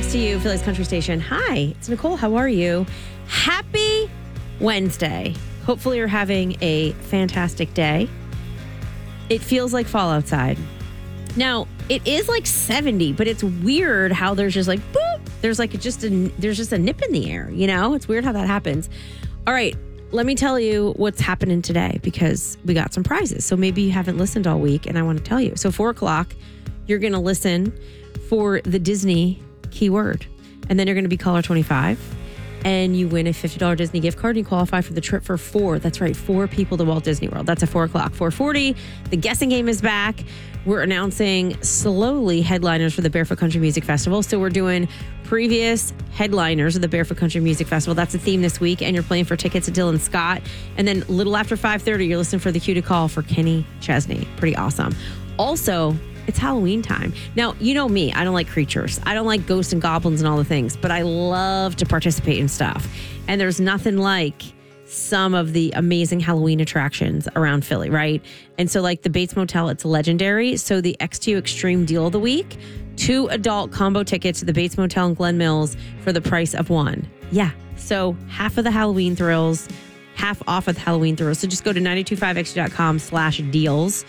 XTU, Philly's Country Station. Hi, it's Nicole. How are you? Happy Wednesday. Hopefully you're having a fantastic day. It feels like fall outside. Now, it is like 70, but it's weird how there's just like, boop, there's just a nip in the air, you know? It's weird how that happens. All right, let me tell you what's happening today because we got some prizes. So maybe you haven't listened all week and I want to tell you. So 4 o'clock, you're going to listen for the Disney keyword. And then you're going to be caller 25 and you win a $50 Disney gift card and you qualify for the trip for 4. That's right, 4 people to Walt Disney World. That's at 4 o'clock. 4:40, the guessing game is back. We're announcing slowly headliners for the Barefoot Country Music Festival. So we're doing previous headliners of the Barefoot Country Music Festival. That's the theme this week. And you're playing for tickets at Dylan Scott. And then a little after 5:30, you're listening for the cue to call for Kenny Chesney. Pretty awesome. Also, it's Halloween time. Now, you know me. I don't like creatures. I don't like ghosts and goblins and all the things. But I love to participate in stuff. And there's nothing like some of the amazing Halloween attractions around Philly, right? And so like the Bates Motel, it's legendary. So the XTU Extreme Deal of the Week, 2 adult combo tickets to the Bates Motel in Glen Mills for the price of 1. Yeah. So half of the Halloween thrills, half off of the Halloween thrills. So just go to 925xg.com/deals.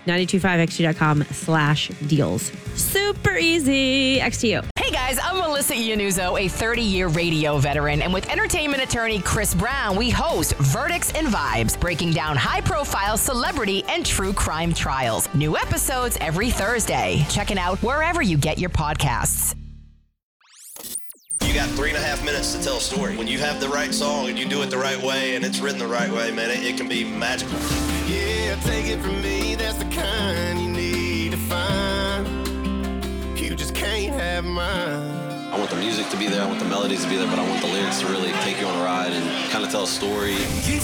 925xg.com/deals. Super easy. XTU. Hey guys, I'm Melissa Iannuzzo, a 30-year radio veteran, and with entertainment attorney Chris Brown, we host Verdicts and Vibes, breaking down high-profile celebrity and true crime trials. New episodes every Thursday. Check it out wherever you get your podcasts. You got 3.5 minutes to tell a story. When you have the right song and you do it the right way and it's written the right way, man, it can be magical. Yeah, take it from me, that's the kind you need to find. You just can't have mine. I want the music to be there, I want the melodies to be there, but I want the lyrics to really take you on a ride and kind of tell a story.